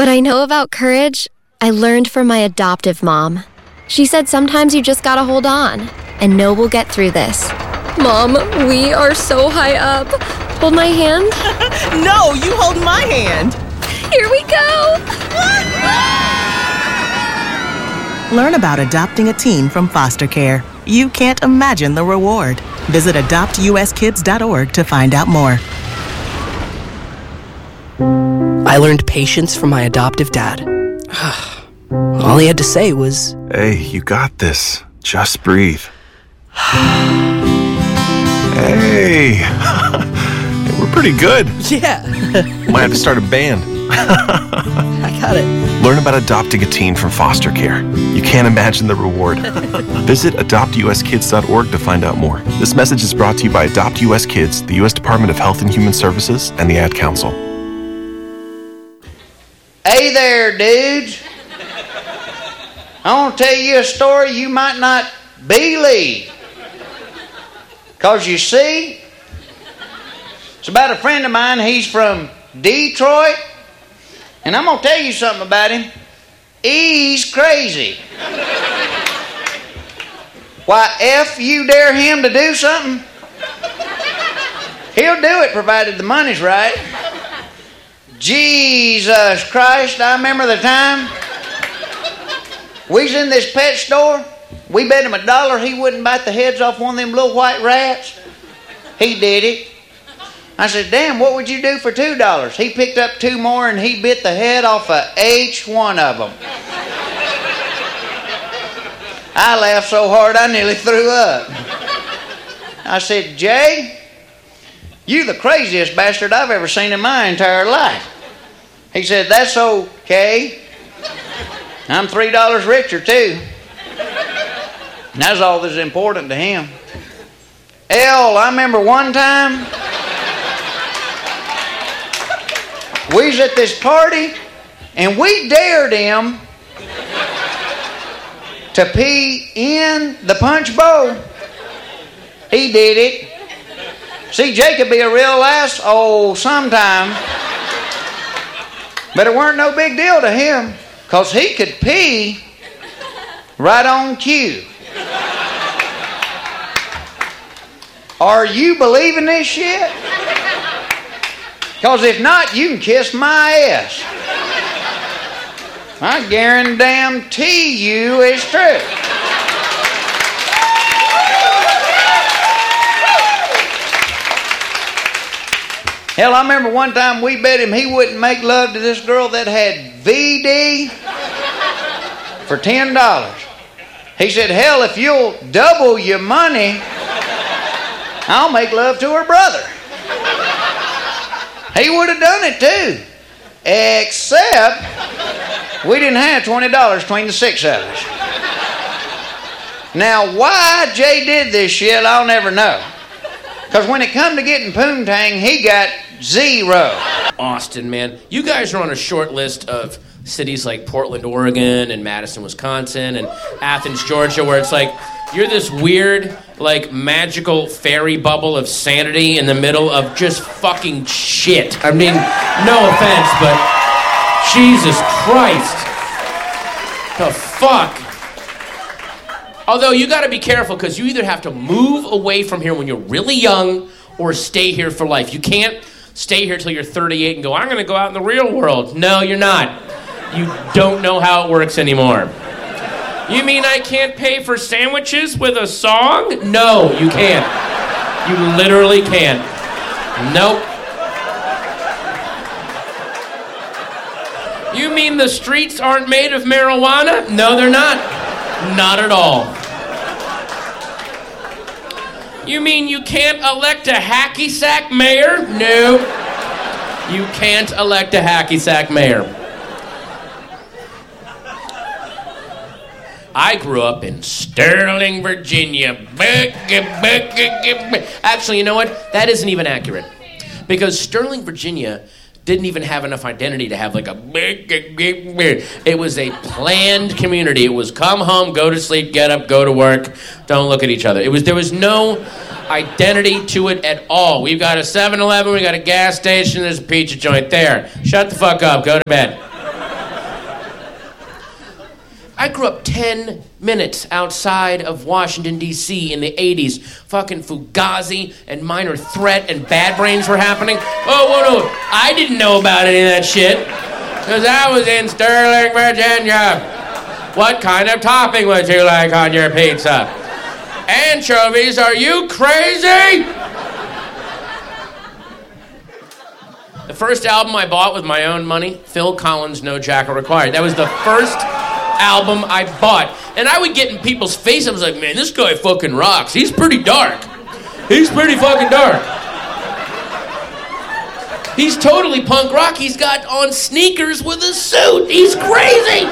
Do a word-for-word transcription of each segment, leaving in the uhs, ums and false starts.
What I know about courage, I learned from my adoptive mom. She said sometimes you just gotta hold on and know we'll get through this. Mom, we are so high up. Hold my hand. No, you hold my hand. Here we go. Learn about adopting a teen from foster care. You can't imagine the reward. Visit adopt u s kids dot org to find out more. I learned patience from my adoptive dad. All he had to say was, "Hey, you got this. Just breathe." Hey, we're pretty good. yeah, Might have to start a band. I got it. Learn about adopting a teen from foster care. You can't imagine the reward. Visit adopt u s kids dot org to find out more. This message is brought to you by Adopt U S Kids, the U S Department of Health and Human Services, and the Ad Council. Hey there, dudes. I want to tell you a story you might not believe. Because you see, it's about a friend of mine. He's from Detroit. And I'm going to tell you something about him. He's crazy. Why, F you dare him to do something, he'll do it provided the money's right. Jesus Christ, I remember the time we was in this pet store. We bet him a dollar he wouldn't bite the heads off one of them little white rats. He did it. I said, damn, what would you do for two dollars? He picked up two more and he bit the head off of each one of them. I laughed so hard I nearly threw up. I said, Jay, you the craziest bastard I've ever seen in my entire life. He said, that's okay. I'm three dollars richer too. And that's all that's important to him. L, I remember one time we was at this party and we dared him to pee in the punch bowl. He did it. See, Jay could be a real ass, oh, sometime. But it weren't no big deal to him, because he could pee right on cue. Are you believing this shit? Because if not, you can kiss my ass. I guarantee you it's true. Hell, I remember one time we bet him he wouldn't make love to this girl that had V D for ten dollars. He said, hell, if you'll double your money, I'll make love to her brother. He would have done it too. Except we didn't have twenty dollars between the six of us. Now, why Jay did this shit, I'll never know. Because when it come to getting poontang, he got zero. Austin, man. You guys are on a short list of cities like Portland, Oregon, and Madison, Wisconsin, and Athens, Georgia, where it's like, you're this weird, like, magical fairy bubble of sanity in the middle of just fucking shit. I mean, no offense, but Jesus Christ. The fuck? Although, you gotta be careful, because you either have to move away from here when you're really young, or stay here for life. You can't stay here till you're thirty-eight and go, I'm gonna go out in the real world. No, you're not. You don't know how it works anymore. You mean I can't pay for sandwiches with a song? No, you can't. You literally can't. Nope. You mean the streets aren't made of marijuana? No, they're not. Not at all. You mean you can't elect a hacky sack mayor? No. You can't elect a hacky sack mayor. I grew up in Sterling, Virginia. Actually, you know what? That isn't even accurate. Because Sterling, Virginia didn't even have enough identity to have like a... It was a planned community. It was come home, go to sleep, get up, go to work, don't look at each other. It was There was no identity to it at all. We've got a seven eleven, we got a gas station, there's a pizza joint there. Shut the fuck up, go to bed. I grew up ten minutes outside of Washington, D C in the eighties. Fucking Fugazi and Minor Threat and Bad Brains were happening. Oh, whoa, no. I didn't know about any of that shit because I was in Sterling, Virginia. What kind of topping would you like on your pizza? Anchovies, are you crazy? The first album I bought with my own money, Phil Collins' No Jacket Required. That was the first album I bought. And I would get in people's face, I was like, man, this guy fucking rocks. He's pretty dark. He's pretty fucking dark. He's totally punk rock. He's got on sneakers with a suit. He's crazy.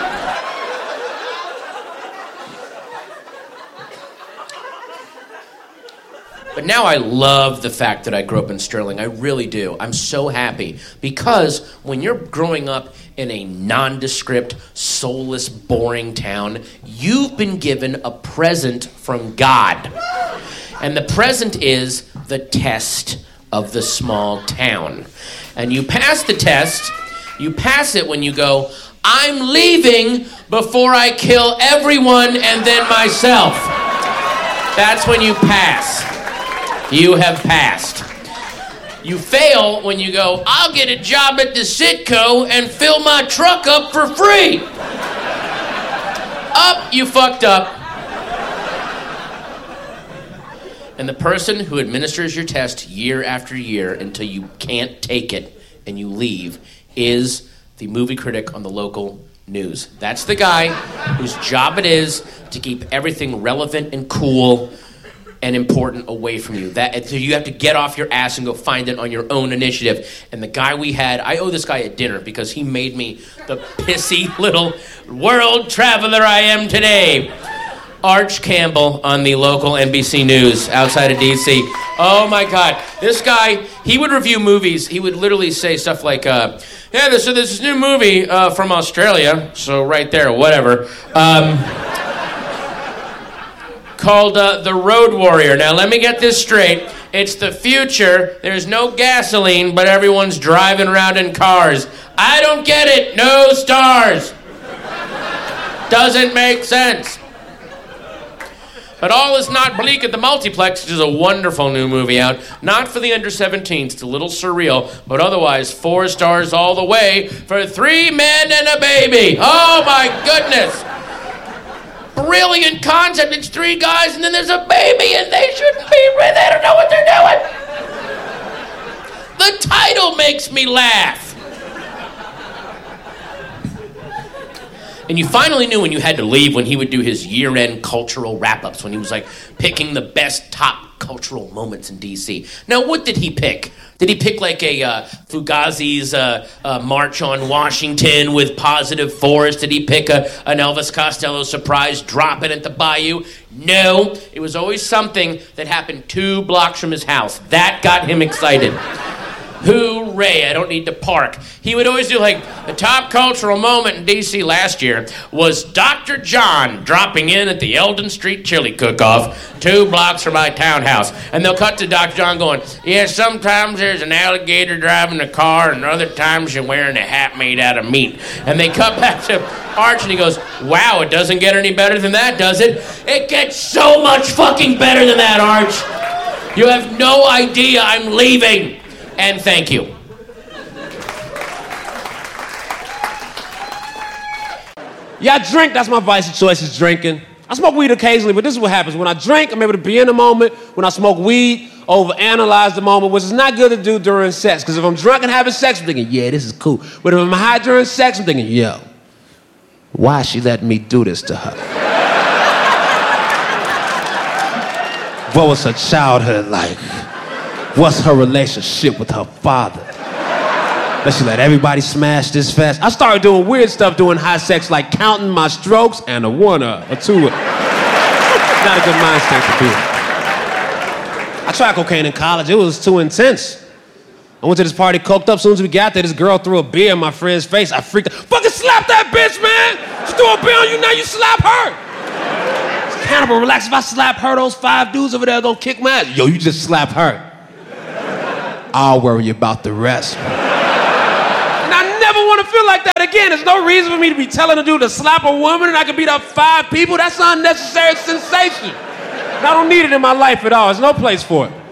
But now I love the fact that I grew up in Sterling. I really do. I'm so happy. Because when you're growing up in a nondescript, soulless, boring town, you've been given a present from God. And the present is the test of the small town. And you pass the test, you pass it when you go, I'm leaving before I kill everyone and then myself. That's when you pass. You have passed. You fail when you go, I'll get a job at the Citco and fill my truck up for free. Up, you fucked up. And the person who administers your test year after year until you can't take it and you leave is the movie critic on the local news. That's the guy whose job it is to keep everything relevant and cool and important away from you. That so you have to get off your ass and go find it on your own initiative. And the guy we had, I owe this guy a dinner because he made me the pissy little world traveler I am today. Arch Campbell on the local N B C News outside of D C. Oh my God, this guy, he would review movies. He would literally say stuff like, uh, yeah, there's, so there's this new movie uh, from Australia, so right there, whatever. Um... called uh, The Road Warrior. Now, let me get this straight. It's the future. There's no gasoline, but everyone's driving around in cars. I don't get it. No stars. Doesn't make sense. But all is not bleak at the multiplex, which is a wonderful new movie out. Not for the under seventeens. It's a little surreal, but otherwise four stars all the way for Three Men and a Baby. Oh, my goodness. Brilliant concept. It's three guys and then there's a baby and they shouldn't be, they don't know what they're doing. The title makes me laugh. And you finally knew when you had to leave when he would do his year-end cultural wrap-ups, when he was like picking the best top cultural moments in D C. Now, what did he pick? Did he pick like a uh, Fugazi's uh, uh, March on Washington with Positive Force? Did he pick a, an Elvis Costello surprise drop-in at the Bayou? No, it was always something that happened two blocks from his house. That got him excited. Hooray, I don't need to park. He would always do like, the top cultural moment in D C last year was Doctor John dropping in at the Eldon Street Chili Cook-Off, two blocks from my townhouse. And they'll cut to Doctor John going, yeah, sometimes there's an alligator driving a car and other times you're wearing a hat made out of meat. And they cut back to Arch and he goes, wow, it doesn't get any better than that, does it? It gets so much fucking better than that, Arch. You have no idea I'm leaving. And thank you. Yeah, I drink. That's my vice of choice is drinking. I smoke weed occasionally, but this is what happens. When I drink, I'm able to be in the moment. When I smoke weed, overanalyze the moment, which is not good to do during sex. Because if I'm drunk and having sex, I'm thinking, yeah, this is cool. But if I'm high during sex, I'm thinking, yo, why is she letting me do this to her? What was her childhood like? What's her relationship with her father? Does she let everybody smash this fast? I started doing weird stuff doing high sex, like counting my strokes and a one or a two. Not a good mind state to be in. I tried cocaine in college. It was too intense. I went to this party, coked up. As soon as we got there, this girl threw a beer in my friend's face. I freaked out. Fucking slap that bitch, man! She threw a beer on you, now you slap her! Cannibal, relax. If I slap her, those five dudes over there are gonna kick my ass. Yo, you just slap her. I'll worry about the rest. And I never want to feel like that again. There's no reason for me to be telling a dude to slap a woman and I can beat up five people. That's unnecessary sensation. And I don't need it in my life at all. There's no place for it.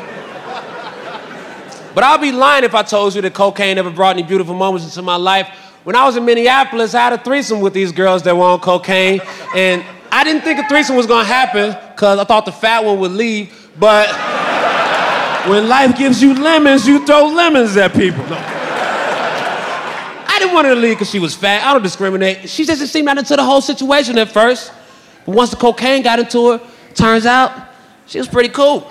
But I'll be lying if I told you that cocaine never brought any beautiful moments into my life. When I was in Minneapolis, I had a threesome with these girls that were on cocaine, and I didn't think a threesome was gonna happen because I thought the fat one would leave, but when life gives you lemons, you throw lemons at people. No. I didn't want her to leave because she was fat. I don't discriminate. She just didn't seem that into the whole situation at first. But once the cocaine got into her, turns out she was pretty cool.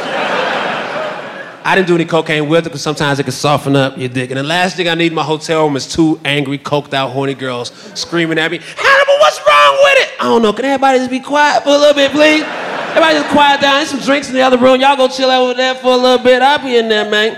I didn't do any cocaine with it because sometimes it can soften up your dick. And the last thing I need in my hotel room is two angry, coked out, horny girls screaming at me, Hannibal, what's wrong with it? I don't know, can everybody just be quiet for a little bit, please? Everybody just quiet down. There's some drinks in the other room. Y'all go chill out over there for a little bit. I'll be in there, man.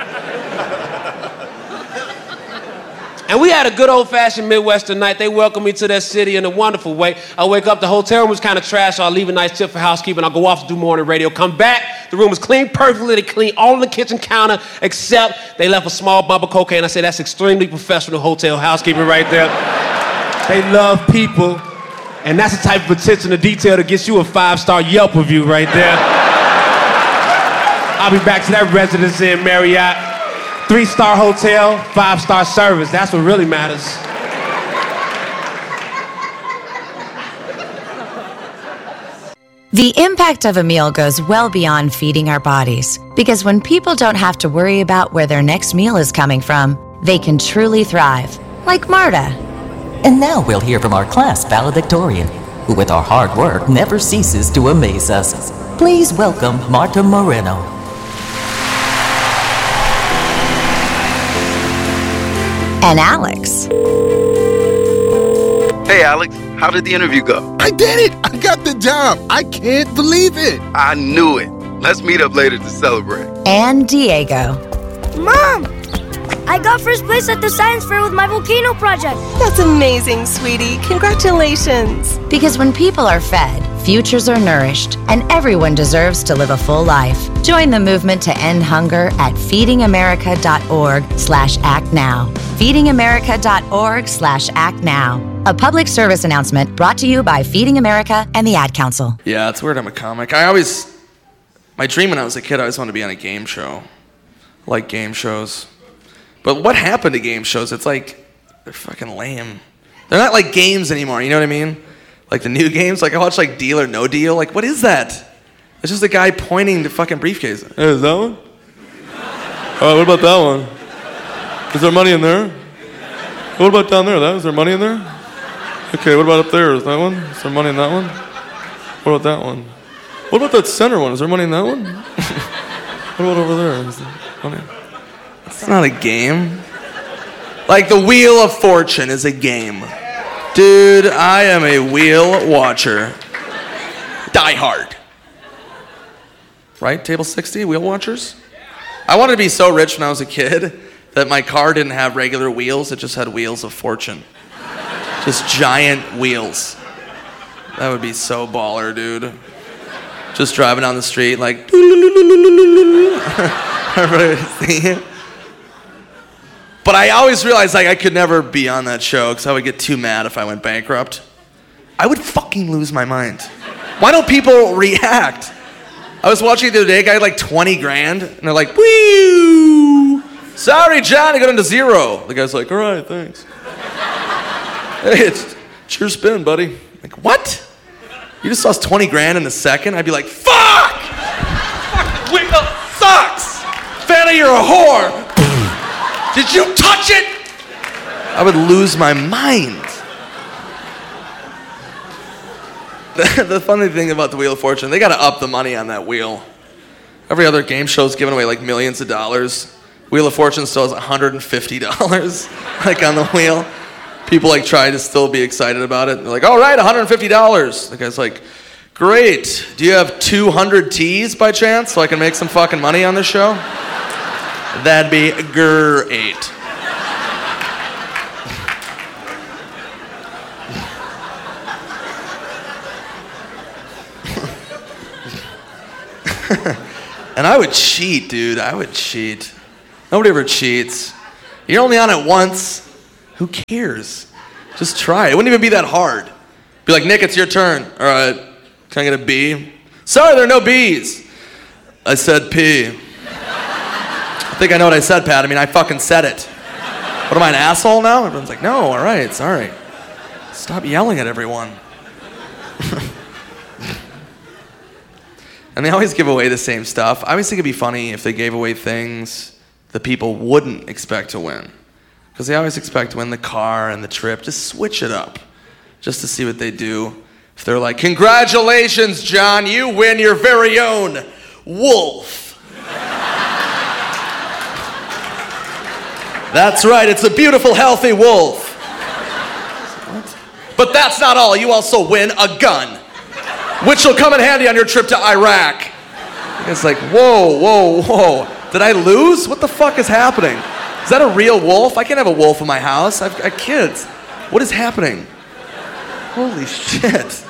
And we had a good old-fashioned Midwestern night. They welcomed me to their city in a wonderful way. I wake up, the hotel room was kind of trash, so I leave a nice tip for housekeeping. I go off to do morning radio, come back, the room was clean perfectly. They clean all of the kitchen counter, except they left a small bump of cocaine. I say, that's extremely professional hotel housekeeping right there. They love people, and that's the type of attention to detail that gets you a five-star Yelp review right there. I'll be back to that residency in Marriott. Three-star hotel, five-star service. That's what really matters. The impact of a meal goes well beyond feeding our bodies. Because when people don't have to worry about where their next meal is coming from, they can truly thrive. Like Marta. And now we'll hear from our class valedictorian, who with our hard work never ceases to amaze us. Please welcome Marta Moreno. And Alex. Hey, Alex, how did the interview go? I did it! I got the job! I can't believe it! I knew it. Let's meet up later to celebrate. And Diego. Mom! I got first place at the science fair with my volcano project. That's amazing, sweetie. Congratulations. Because when people are fed, futures are nourished, and everyone deserves to live a full life. Join the movement to end hunger at feedingamerica.org slash act now. feedingamerica.org slash act now. A public service announcement brought to you by Feeding America and the Ad Council. Yeah, it's weird I'm a comic. I always, my dream when I was a kid, I always wanted to be on a game show. I like game shows. But what happened to game shows? It's like, they're fucking lame. They're not like games anymore, you know what I mean? Like the new games, like I watch like Deal or No Deal. Like, what is that? It's just a guy pointing to fucking briefcase. Hey, is that one? All right, what about that one? Is there money in there? What about down there? That is there money in there? Okay, what about up there? Is that one? Is there money in that one? What about that one? What about that center one? Is there money in that one? What about over there? Is there money? It's not a game. Like the Wheel of Fortune is a game. Dude, I am a wheel watcher. Die hard. Right? Table sixty, wheel watchers? I wanted to be so rich when I was a kid that my car didn't have regular wheels, it just had wheels of fortune. Just giant wheels. That would be so baller, dude. Just driving down the street like... But I always realized like I could never be on that show because I would get too mad if I went bankrupt. I would fucking lose my mind. Why don't people react? I was watching the other day, a guy had like twenty grand, and they're like, woo! Sorry, John, I got into zero. The guy's like, all right, thanks. Hey, it's, it's your spin, buddy. Like, what? You just lost twenty grand in a second? I'd be like, fuck! Fucking wheel sucks! Fanny, you're a whore! Did you touch it? I would lose my mind. The, the funny thing about the Wheel of Fortune, they gotta up the money on that wheel. Every other game show's giving away like millions of dollars. Wheel of Fortune still has one hundred fifty dollars like on the wheel. People like try to still be excited about it. They're like, all right, one hundred fifty dollars. The guy's like, great. Do you have two hundred T's by chance so I can make some fucking money on this show? That'd be great. And I would cheat, dude. I would cheat. Nobody ever cheats. You're only on it once. Who cares? Just try. It wouldn't even be that hard. Be like, Nick, it's your turn. All right, can I get a B? Sorry, there are no B's. I said P. I think I know what I said, Pat. I mean, I fucking said it. What am I, an asshole now? Everyone's like, no, all right, sorry. Stop yelling at everyone. And they always give away the same stuff. I always think it'd be funny if they gave away things that people wouldn't expect to win. Because they always expect to win the car and the trip. Just switch it up. Just to see what they do. If they're like, congratulations, John, you win your very own wolf. That's right, it's a beautiful, healthy wolf. What? But that's not all. You also win a gun, which will come in handy on your trip to Iraq. It's like, whoa, whoa, whoa. Did I lose? What the fuck is happening? Is that a real wolf? I can't have a wolf in my house. I've got kids. What is happening? Holy shit.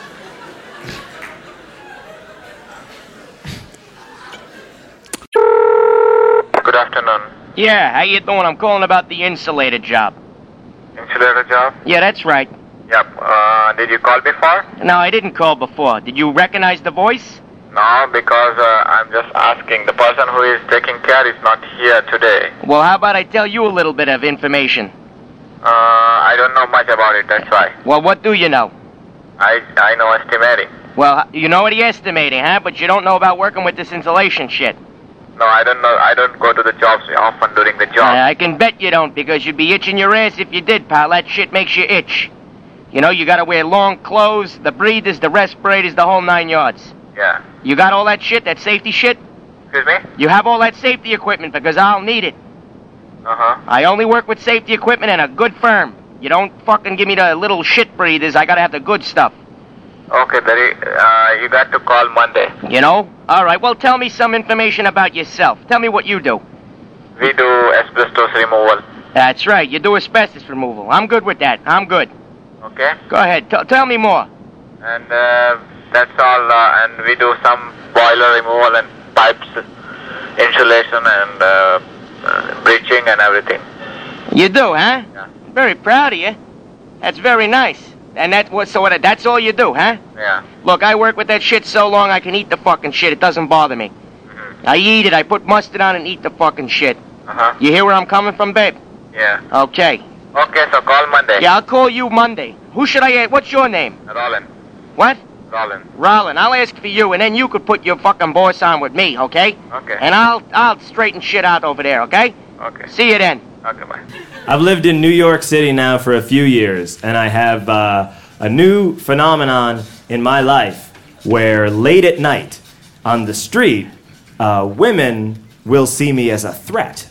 Good afternoon. Yeah, how you doing? I'm calling about the insulator job. Insulator job? Yeah, that's right. Yep. Uh, did you call before? No, I didn't call before. Did you recognize the voice? No, because uh, I'm just asking. The person who is taking care is not here today. Well, how about I tell you a little bit of information? Uh, I don't know much about it, that's why. Well, what do you know? I I know estimating. Well, you know what you're estimating, huh? But you don't know about working with this insulation shit. No, I don't know. I don't go to the jobs often during the job. Uh, I can bet you don't, because you'd be itching your ass if you did, pal. That shit makes you itch. You know, you gotta wear long clothes, the breathers, the respirators, the whole nine yards. Yeah. You got all that shit, that safety shit? Excuse me? You have all that safety equipment, because I'll need it. Uh-huh. I only work with safety equipment and a good firm. You don't fucking give me the little shit breathers. I gotta have the good stuff. Okay, Barry. Uh, you got to call Monday. You know? All right, well, tell me some information about yourself. Tell me what you do. We do asbestos removal. That's right, you do asbestos removal. I'm good with that. I'm good. Okay? Go ahead, T- tell me more. And uh, that's all. Uh, and we do some boiler removal and pipes, insulation and uh, uh, breaching and everything. You do, huh? Yeah. Very proud of you. That's very nice. And that was so. What, that's all you do, huh? Yeah. Look, I work with that shit so long I can eat the fucking shit. It doesn't bother me. Mm-hmm. I eat it. I put mustard on it and eat the fucking shit. Uh huh. You hear where I'm coming from, babe? Yeah. Okay. Okay, so call Monday. Yeah, I'll call you Monday. Who should I ask? What's your name? Rollin. What? Rollin. Rollin. I'll ask for you, and then you could put your fucking boss on with me, okay? Okay. And I'll I'll straighten shit out over there, okay? Okay. See you then. Okay, bye. I've lived in New York City now for a few years, and I have uh, a new phenomenon in my life where late at night on the street, uh, women will see me as a threat.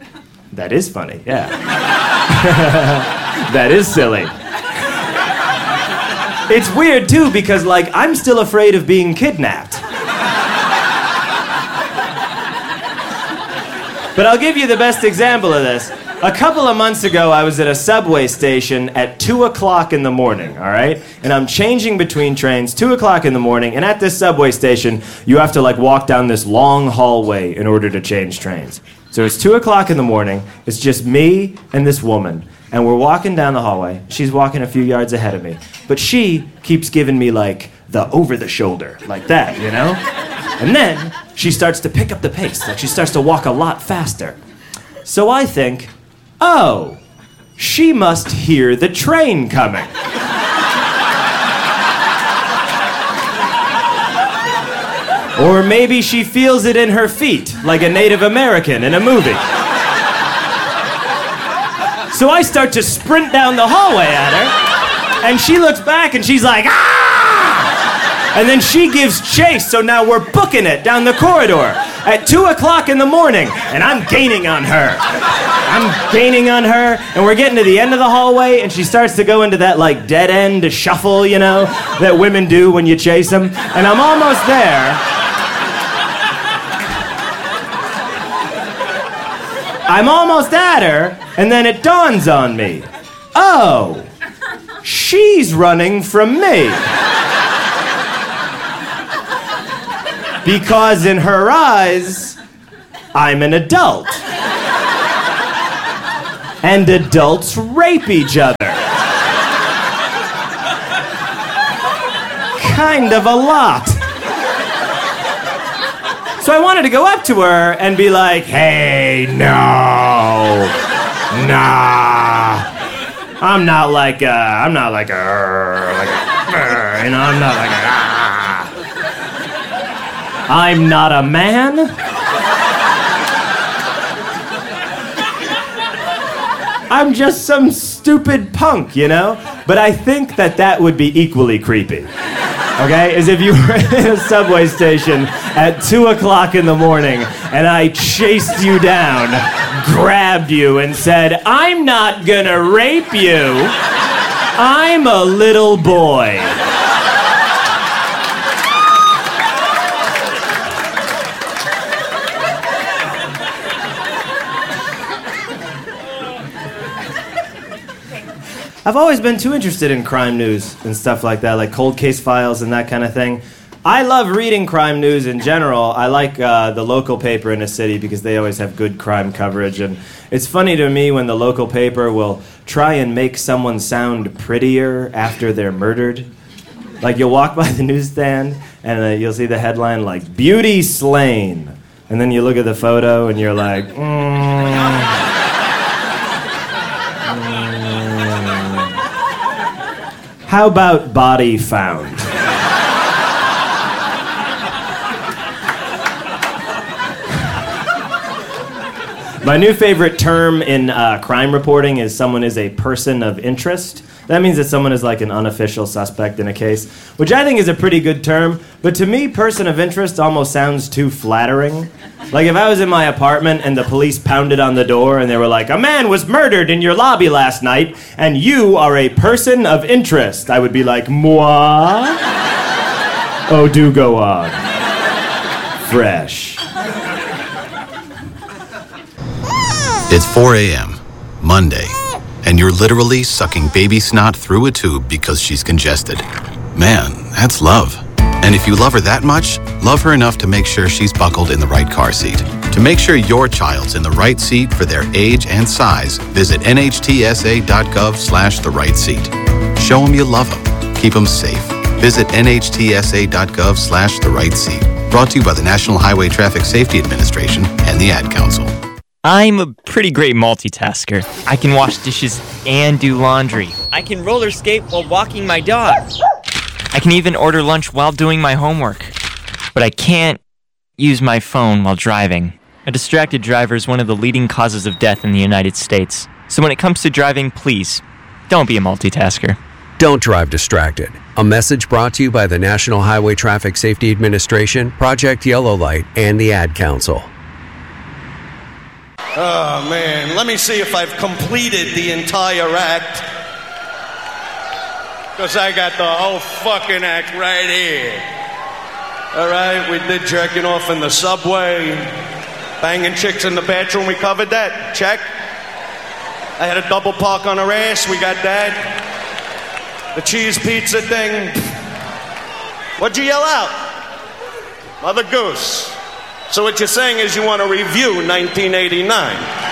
That is funny, yeah. That is silly. It's weird, too, because, like, I'm still afraid of being kidnapped. But I'll give you the best example of this. A couple of months ago, I was at a subway station at two o'clock in the morning, all right? And I'm changing between trains, two o'clock in the morning, and at this subway station, you have to, like, walk down this long hallway in order to change trains. So it's two o'clock in the morning, it's just me and this woman, and we're walking down the hallway. She's walking a few yards ahead of me, but she keeps giving me, like, the over-the-shoulder, like that, you know? And then she starts to pick up the pace, like she starts to walk a lot faster. So I think, oh, she must hear the train coming. Or maybe she feels it in her feet, like a Native American in a movie. So I start to sprint down the hallway at her, and she looks back and she's like, ah! And then she gives chase, so now we're booking it down the corridor at two o'clock in the morning, and I'm gaining on her. I'm gaining on her, and we're getting to the end of the hallway, and she starts to go into that, like, dead-end shuffle, you know, that women do when you chase them. And I'm almost there. I'm almost at her, and then it dawns on me. Oh, she's running from me. Because in her eyes, I'm an adult. and adults rape each other. Kind of a lot. So I wanted to go up to her and be like, hey, no, nah. I'm not like a, I'm not like a, like a, you know, I'm not like a, ah. I'm not a man. I'm just some stupid punk, you know? But I think that that would be equally creepy. Okay? As if you were in a subway station at two o'clock in the morning and I chased you down, grabbed you, and said, I'm not gonna rape you. I'm a little boy. I've always been too interested in crime news and stuff like that, like cold case files and that kind of thing. I love reading crime news in general. I like uh, the local paper in a city because they always have good crime coverage. And it's funny to me when the local paper will try and make someone sound prettier after they're murdered. Like you'll walk by the newsstand and uh, you'll see the headline like, Beauty Slain. And then you look at the photo and you're like, mm. How about body found? My new favorite term in uh, crime reporting is someone is a person of interest. That means that someone is like an unofficial suspect in a case, which I think is a pretty good term, but to me, person of interest almost sounds too flattering. Like if I was in my apartment and the police pounded on the door and they were like, a man was murdered in your lobby last night and you are a person of interest, I would be like, moi? Oh, do go on. Fresh. It's four a.m., Monday, and you're literally sucking baby snot through a tube because she's congested. Man, that's love. And if you love her that much, love her enough to make sure she's buckled in the right car seat. To make sure your child's in the right seat for their age and size, visit N H T S A dot gov slash the right seat. Show them you love them. Keep them safe. Visit N H T S A dot gov slash the right seat. Brought to you by the National Highway Traffic Safety Administration and the Ad Council. I'm a pretty great multitasker. I can wash dishes and do laundry. I can roller skate while walking my dog. I can even order lunch while doing my homework. But I can't use my phone while driving. A distracted driver is one of the leading causes of death in the United States. So when it comes to driving, please, don't be a multitasker. Don't drive distracted. A message brought to you by the National Highway Traffic Safety Administration, Project Yellow Light, and the Ad Council. Oh, man. Let me see if I've completed the entire act. Because I got the whole fucking act right here. All right, we did jerking off in the subway. Banging chicks in the bathroom, we covered that. Check. I had a double park on her ass, we got that. The cheese pizza thing. What'd you yell out? Mother Goose. So what you're saying is you want to review nineteen eighty-nine.